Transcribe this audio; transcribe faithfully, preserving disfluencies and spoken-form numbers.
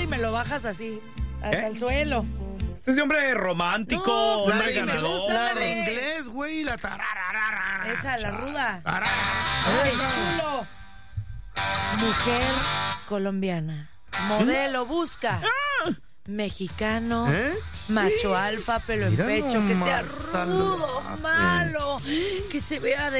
y me lo bajas así, hasta ¿Eh? el suelo. Este es de hombre romántico, No, hombre Dani, me ganador. gusta, La dale. de inglés, güey, la tarararara. Esa, la ruda. Tararara. Ay, chulo. Mujer colombiana. Modelo busca. Mexicano. ¿Eh? Macho alfa, pelo Mira en pecho, que sea nomás, rudo, salvaje. malo, que se vea de